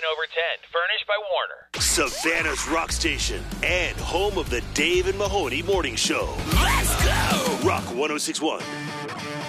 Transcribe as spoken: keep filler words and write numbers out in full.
over ten, furnished by Warner. Savannah's rock station and home of the Dave and Mahoney Morning Show. Let's go! Rock one oh six point one.